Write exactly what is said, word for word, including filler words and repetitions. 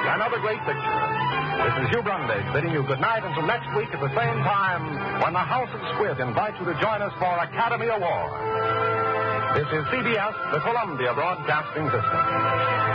another great picture. This is Hugh Brundage bidding you good night until next week at the same time when the House of Squid invites you to join us for Academy Award. This is C B S, the Columbia Broadcasting System.